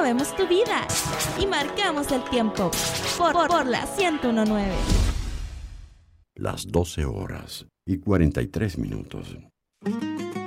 movemos tu vida y marcamos el tiempo por la 101.9. Las 12 horas y 43 minutos.